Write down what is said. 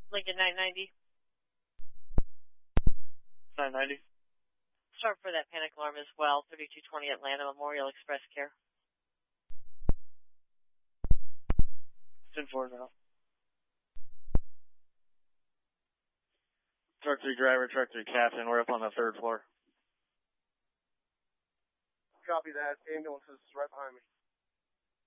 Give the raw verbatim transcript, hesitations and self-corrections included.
Lincoln nine ninety. nine ninety. Start for that panic alarm as well. thirty-two twenty Atlanta Memorial Express Care. ten four now. Truck three driver, truck three captain. We're up on the third floor. Copy that. Ambulance is right behind me.